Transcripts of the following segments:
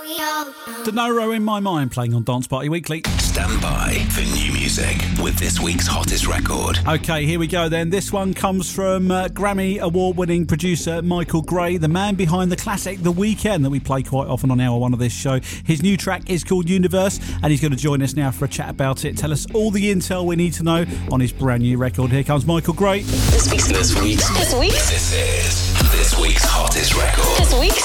Denoro in My Mind, playing on Dance Party Weekly. Stand by for new music with this week's hottest record. Okay, here we go then. This one comes from Grammy award-winning producer Michael Gray, the man behind the classic The Weekend that we play quite often on hour one of this show. His new track is called Universe, and he's going to join us now for a chat about it. Tell us all the intel we need to know on his brand new record. Here comes Michael Gray. This week's This is this week's hottest record.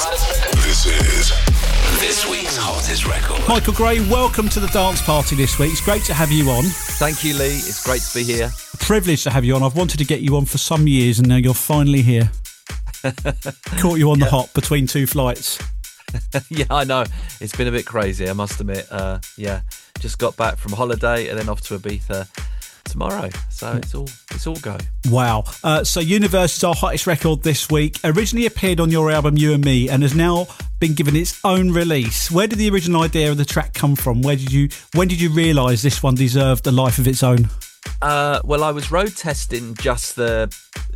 This week's hottest record. Michael Gray, welcome to the Dance Party this week. It's great to have you on. Thank you, Lee. It's great to be here. A privilege to have you on. I've wanted to get you on for some years, and now you're finally here. Caught you on the hop between two flights. Yeah, I know. It's been a bit crazy, I must admit. Just got back from holiday and then off to Ibiza tomorrow. So it's all go. Wow. So Universe is our hottest record this week. Originally appeared on your album You and Me and has now been given its own release. Where did the original idea of the track come from? When did you realise this one deserved a life of its own? Well, I was road testing just the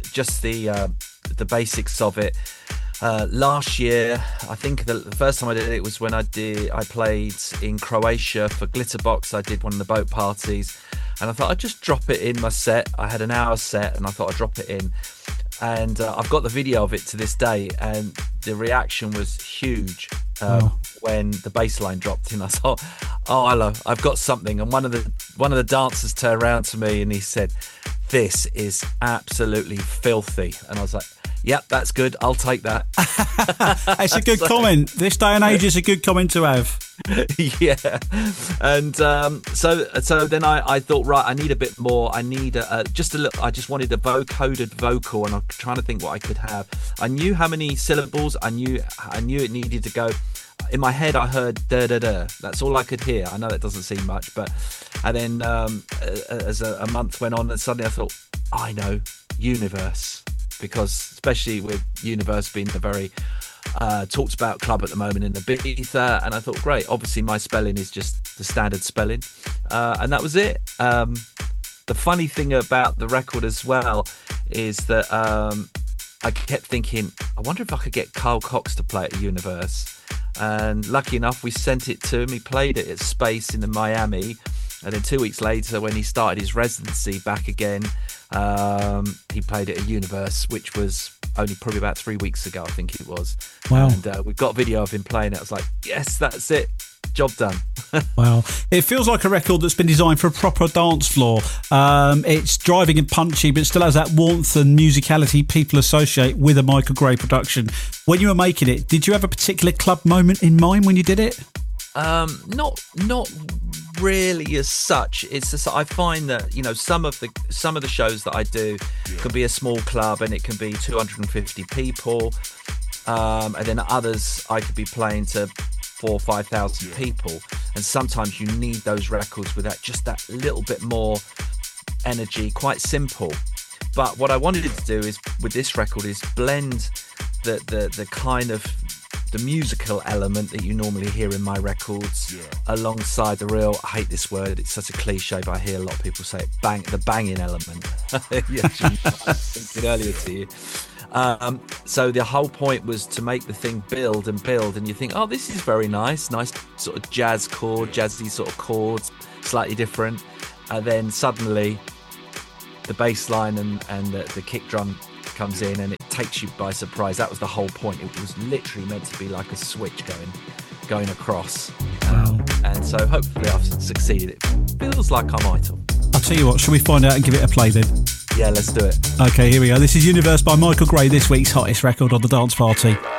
basics of it. Last year, I think the first time I did it was when I played in Croatia for Glitterbox. I did one of the boat parties, and I thought I'd just drop it in my set. I had an hour set, and I thought I'd drop it in. And I've got the video of it to this day, and the reaction was huge when the bass line dropped in. I thought, oh, hello, I've got something. And one of the dancers turned around to me and he said, "This is absolutely filthy." And I was like, "Yep, that's good. I'll take that." It's a good comment. This day and age is a good comment to have. Yeah. And so then I thought, right, I need a bit more. I need just a little. I just wanted a vocoded vocal, and I'm trying to think what I could have. I knew how many syllables. I knew it needed to go. In my head, I heard da da da. That's all I could hear. I know that doesn't seem much, but and then as a month went on, and suddenly I thought, I know, Universe. Because especially with Universe being a very talked about club at the moment in Ibiza, and I thought, great, obviously my spelling is just the standard spelling, and that was it. The funny thing about the record as well is that I kept thinking, I wonder if I could get Carl Cox to play at Universe, and lucky enough we sent it to him. He played it at Space in Miami, and then 2 weeks later when he started his residency back again, he played it at Universe, which was only probably about 3 weeks ago, I think it was. Wow. And we've got a video of him playing it. I was like, yes, that's it. Job done. Wow. It feels like a record that's been designed for a proper dance floor. It's driving and punchy, but still has that warmth and musicality people associate with a Michael Gray production. When you were making it, did you have a particular club moment in mind when you did it? Not really as such. It's just, I find that, you know, some of the shows that I do can be a small club and it can be 250 people, and then others I could be playing to 4,000 or 5,000 people, and sometimes you need those records with that little bit more energy. Quite simple, but what I wanted to do is with this record is blend the kind of the musical element that you normally hear in my records, alongside the real, I hate this word, it's such a cliche, but I hear a lot of people say it, the banging element. Yeah, I was thinking earlier to you. So the whole point was to make the thing build, and you think, oh, this is very nice sort of jazzy sort of chords, slightly different, and then suddenly the bass line and the kick drum comes in and it takes you by surprise. That was the whole point. It was literally meant to be like a switch going across. And so hopefully I've succeeded. It feels like I might have. I'll tell you what, shall we find out and give it a play then? Yeah, let's do it. Okay, here we go. This is Universe by Michael Gray, this week's hottest record on the Dance Party.